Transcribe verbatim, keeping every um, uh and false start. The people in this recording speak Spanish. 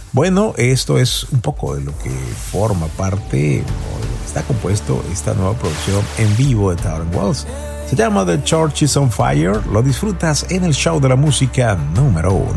Bueno, esto es un poco de lo que forma parte o de lo que está compuesto esta nueva producción en vivo de Tauren Wells. Se llama The Church is on Fire. Lo disfrutas en el show de la música número uno.